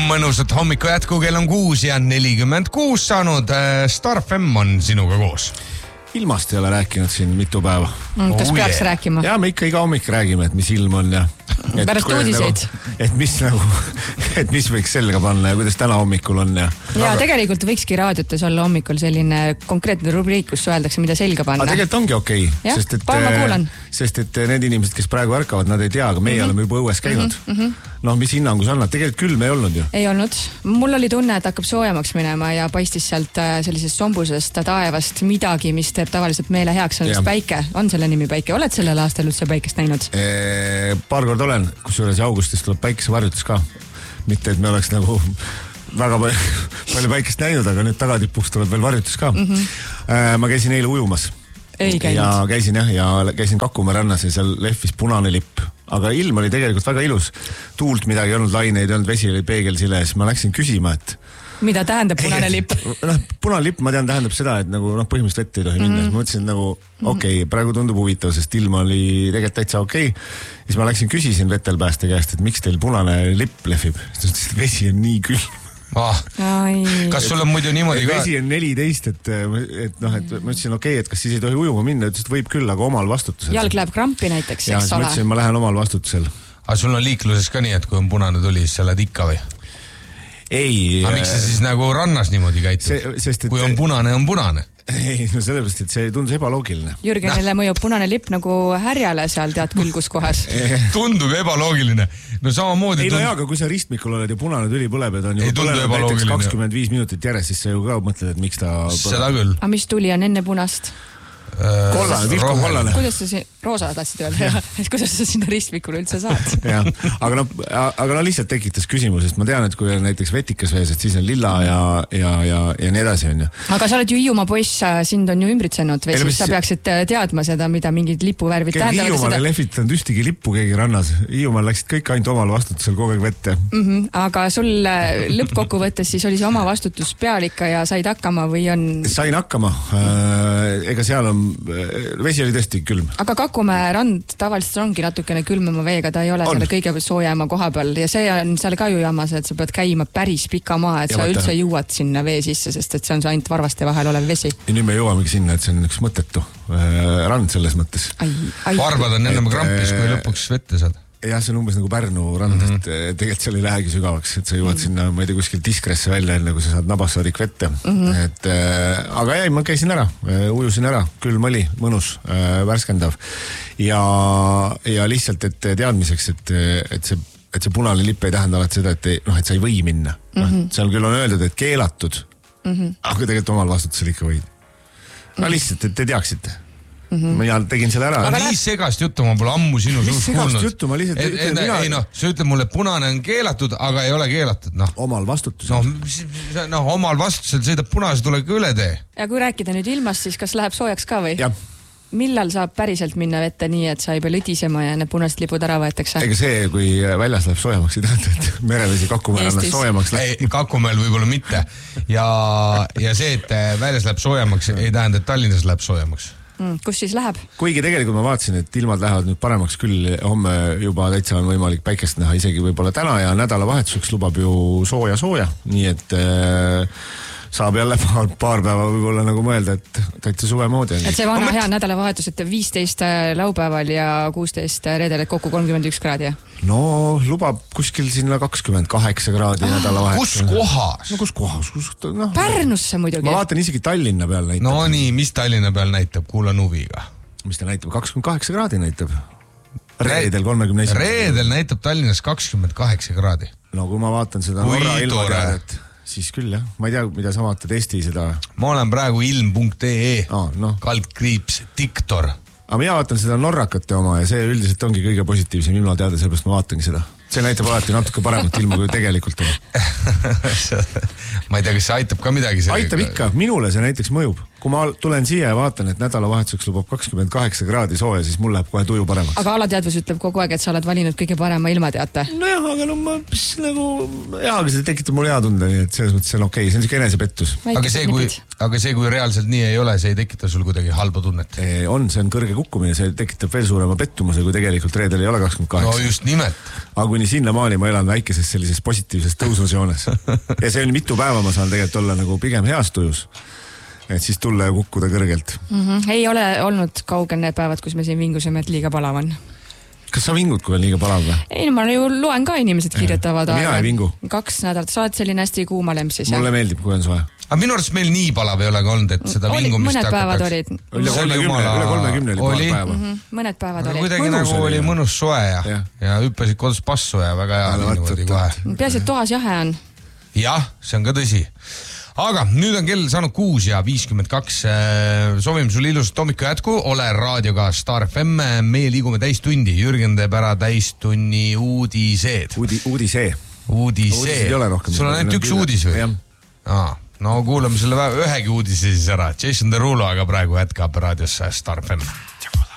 mõnusat hommiku jätku, kell on 6:46 saanud. Star FM on sinuga koos. Ilmast ei ole rääkinud siin mitu päeva. Kas peaks rääkima? Ja me ikka iga hommik räägime, et mis ilm on ja pärast uudiseid. Et mis võiks selga panna ja kuidas täna hommikul on. Ja tegelikult võikski raadiotes olla hommikul selline konkreetne rubriik, kus öeldakse, mida selga panna. Aga tegelikult ongi okei. Ja, sest et need inimesed, kes praegu ärkavad, nad ei tea, aga meie oleme juba õues käinud. Noh, mis hinnangus annad? Tegelikult külm ei olnud ju. Ei olnud. Mul oli tunne, et hakkab soojemaks minema ja paistis sealt sellisest sombusest taevast midagi, mis teeb tavaliselt meele heaks. On päike. On selle nimi päike. Oled sellel aastal üldse päikest näinud? Paar kord olen, kusjuures augustis tuleb päikesevarjutus ka. Mitte, et me oleks nagu väga palju päikest näinud, aga nüüd tagatipuks tuleb veel varjutus ka. Ma käisin eile ujumas. Ja käisin Kakumäe rannas ja seal lehvis punane lipp. Aga ilm oli tegelikult väga ilus. Tuult midagi ei olnud, laineid ei olnud, vesi oli peegelsile. Siis ma läksin küsima, et mida tähendab punane lipp? Punane lipp, ma tean, tähendab seda, et nagu põhimõtteliselt vett ei tohi minna. Ma mõtlesin, et nagu okei, praegu tundub huvitav, sest ilm oli tegelikult täitsa okei. Siis ma läksin küsisin vetelpääste käest, et miks teil punane lipp lehvib. Sest vesi on nii külm. Kas sul on muidu niimoodi ka? Vesi on 14, et ma ütlesin okei, et kas siis ei tohi ujuma minna, ütles, et võib küll, aga omal vastutusel. Jalg läheb krampi näiteks, eks ole. Ja siis mõtlesin, ma lähen omal vastutusel. Aga sul on liikluses ka nii, et kui on punane tuli, siis sa lähed ikka või? Ei. Aga miks sa siis nagu rannas niimoodi käitud? Kui on punane, on punane. Ei, no sellepärast, et see tundus ebaloogiline. Jürgenile mõjub punane lipp nagu härjale seal tead küll kus kohas. Tundub ebaloogiline. No samamoodi... Ei, no jaa, aga kui sa ristmikul oled ja punane tüli põleb, et on ju põleb näiteks 25 minutit järjest, siis sa ju ka mõtled, et miks ta... Seda küll. Aga mis tuli on enne punast? Kollane, vilku kollane. Kuidas sa siin, roosa tahtsid öelda, kuidas sa sinna ristmikule üldse saad? Ja, aga lihtsalt tekitas küsimus, sest ma tean, et kui on näiteks vetikas vees, et siis on lilla ja nii edasi on ju. Aga sa oled ju Hiiumaa poiss, sind on ju ümbritsenud või siis sa peaksid teadma seda, mida mingid lipuvärvid tähendavad. Hiiumaal ei lehvitanud ühtegi lippu keegi rannas. Hiiumaal läksid kõik ainult omal vastutusel kogu aeg vette. Aga sul lõppkokkuvõttes siis oli see oma vastutus peal ikka ja said hakkama või on... Sain hakkama. Ega seal on vesi oli tõesti külm. Aga Kakumäe rand tavaliselt ongi natukene külmema veega, ta ei ole selle kõige soojema koha peal ja see on seal ka ju jamas, et sa pead käima päris pika maa, et sa üldse jõuad sinna vee sisse, sest et see on ainult varvaste vahel olev vesi. Ja nüüd me jõuamegi sinna, et see on üks mõttetu rand selles mõttes. Varvad on ennem krampis, kui lõpuks vette saad. Jah, see on umbes nagu Pärnu rand, et tegelikult seal ei lähegi sügavaks, et sa jõuad sinna, ma ei tea, kuskil Diskresse välja, enne kui sa saad Nabassaarik vette. Aga jäi, ma käisin ära, ujusin ära, külm oli, mõnus, värskendav. Ja lihtsalt, et teadmiseks, et see punane lipp ei tähenda alati seda, et sa ei või minna. Seal küll on öeldud, et keelatud, aga tegelikult omal vastutusel ikka võid. No lihtsalt, et te teaksite. Ma tegin selle ära. Aga nii segast juttu ma pole ammu sinu suust kuulnud. Segast juttu, ma lihtsalt ütlen Ei noh, sa ütled mulle, punane on keelatud, aga ei ole keelatud. Omal vastutusel. Omal vastutusel sõidab punase tulega üle tee. Ja kui rääkida nüüd ilmast, siis kas läheb soojaks ka või? Jah. Millal saab päriselt minna vette nii, et sa ei pea lõdisema ja need punased lipud ära võetakse? Ega see, kui väljas läheb soojemaks, ei tähenda, et merevesi Kakumäel annab soojemaks. Ei, Kakumäel võib-olla mitte. Ja see, et väljas läheb soojemaks, ei tähenda, et Tallinnas läheb soojemaks. Kus siis läheb? Kuigi tegelikult ma vaatasin, et ilmad lähevad nüüd paremaks küll, homme juba täitsa on võimalik päikest näha, isegi võib-olla täna ja nädalavahetuseks lubab ju sooja, nii et saab jälle paar päeva võib-olla nagu mõelda, et täitsa suve moodi on. Et see vana hea nädalavahetus, et 15 laupäeval ja 16 reedel, et kokku 31 kraadi? No lubab kuskil sinna 28 kraadi nädalavahetus. Kus kohas? No kus kohas? Pärnusse muidugi. Ma vaatan isegi Tallinna peal näitab. No nii, mis Tallinna peal näitab? Kuulan huviga. Mis ta näitab? 28 kraadi näitab. Reedel 31. Reedel näitab Tallinnas 28 kraadi. No kui ma vaatan seda Norra ilmateadet, siis küll jah. Ma ei tea, mida sa vaatad Eesti seda. Ma olen praegu ilm.ee kaldkriips Diktor. Aga mina vaatan seda Norrakate oma ja see üldiselt ongi kõige positiivsem ilmateade, sellepärast ma vaatangi seda. See näitab alati natuke paremat ilma, kui tegelikult on. Ma ei tea, kas see aitab ka midagi. Aitab ikka, minule see näiteks mõjub. kui ma tulen siia ja vaatan, et nädalavahetuseks lubab 28 kraadi sooja, siis mul läheb kohe tuju paremaks. Aga alateadvus ütleb kogu aeg, et sa oled valinud kõige parema ilmateate. Nojah, aga aga see tekitab mul hea tunde, nii et selles mõttes see on okei, see on siuke enesepettus. Aga see, kui reaalselt nii ei ole, see ei tekita sul kuidagi halba tunnet? See on kõrge kukkumine, see tekitab veel suurema pettumuse, kui tegelikult reedel ei ole 28. No just nimelt. Aga kuni sinnamaani ma elan väikeses sellises positiivses tõusvusjoones. Ja see on mitu päeva, ma saan tegelikult olla nagu pigem heas tujus. Et siis tulla ja kukkuda kõrgelt. Ei ole olnud kaugel need päevad, kus me siin vingusime, et liiga palav on. Kas sa vingud, kui on liiga palav või? Ei, ma ju loen ka inimesed kirjutavad. Mina ei vingu. 2 nädalat, sa oled selline hästi kuuma lemp siis. Mulle meeldib, kui on soe. Aga minu arust meil nii palav ei ole ka olnud, et seda vingumist mõned päevad olid. Üle 30 oli paar päeva. Mõned päevad olid. Kuidagi nagu oli mõnus soe ja hüppasid kodus passu ja väga hea kohe. Peaasi, et toas jahe on. Jah, see on ka tõsi. Aga nüüd on kell saanud 6:52. Soovime sulle ilusat hommiku jätku. Ole raadioga Star FM. Meie liigume täistundi. Jürgen teeb ära täistunni uudised. Uudised ei ole rohkem. Sul on ainult üks uudis või? No kuulame selle ühegi uudise siis ära. Jason Derulo aga praegu jätkab raadios Star FM.